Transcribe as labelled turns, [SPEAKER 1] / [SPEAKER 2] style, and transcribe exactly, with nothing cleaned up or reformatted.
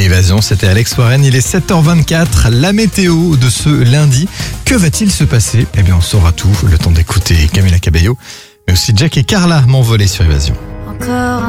[SPEAKER 1] Évasion, c'était Alex Warren, il est sept heures vingt-quatre, la météo de ce lundi. Que va-t-il se passer ? Eh bien on saura tout, le temps d'écouter Camila Cabello, mais aussi Jack et Carla m'envoler sur Évasion.
[SPEAKER 2] Encore